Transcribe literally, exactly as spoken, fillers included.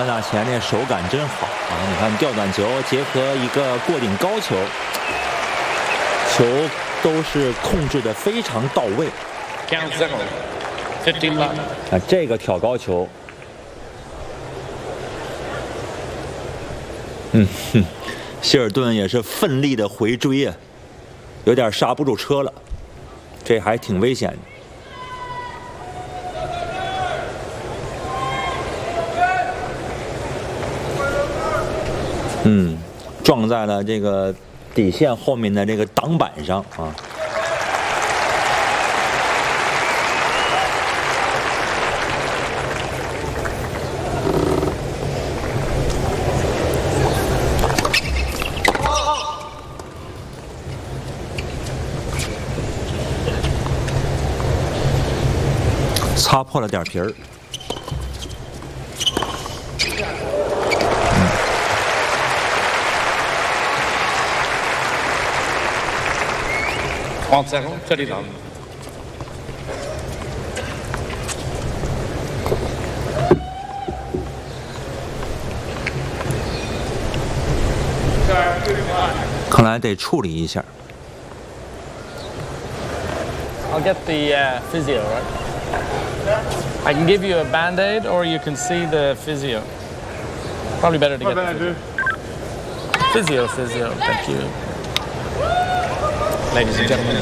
川大前那手感真好啊！你看吊转球结合一个过顶高球，球都是控制的非常到位。啊，这个挑高球，嗯哼，希尔顿也是奋力的回追啊，有点刹不住车了，这还挺危险的。 嗯，撞在了这个底线后面的这个挡板上啊。擦破了点皮儿。 trente secondes, steady down. I'll 看来得处理一下。 I'll get the uh, physio, right? I can give you a band-aid, or you can see the physio. Probably better to get the physio. Physio, physio. Thank you. Ladies and gentlemen.